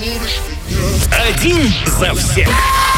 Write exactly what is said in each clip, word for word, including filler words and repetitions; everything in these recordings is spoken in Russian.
Один за всех.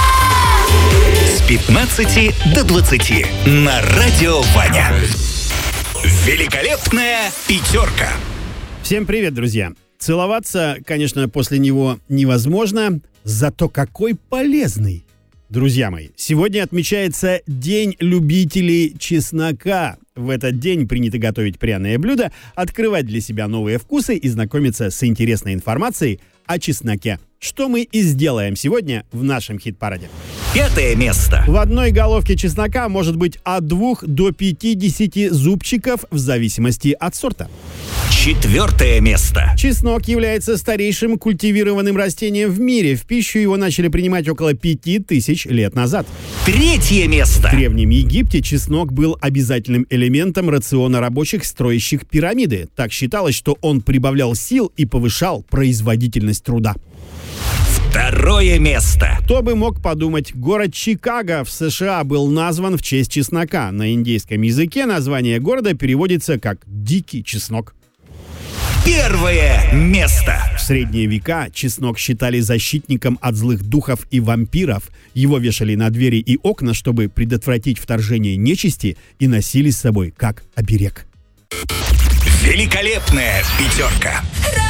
С пятнадцати до двадцати на Радио Ваня. Великолепная пятерка. Всем привет, друзья. Целоваться, конечно, после него невозможно, зато какой полезный. Друзья мои, сегодня отмечается День любителей чеснока. В этот день принято готовить пряные блюда, открывать для себя новые вкусы и знакомиться с интересной информацией о чесноке. Что мы и сделаем сегодня в нашем хит-параде. Пятое место. В одной головке чеснока может быть от двух до пятидесяти зубчиков в зависимости от сорта. Четвертое место. Чеснок является старейшим культивированным растением в мире. В пищу его начали принимать около пяти тысяч лет назад. Третье место. В Древнем Египте чеснок был обязательным элементом рациона рабочих, строящих пирамиды. Так считалось, что он прибавлял сил и повышал производительность труда. Второе место. Кто бы мог подумать, город Чикаго в США был назван в честь чеснока. На индейском языке название города переводится как «дикий чеснок». Первое место. В средние века чеснок считали защитником от злых духов и вампиров. Его вешали на двери и окна, чтобы предотвратить вторжение нечисти, и носили с собой как оберег. Великолепная пятерка.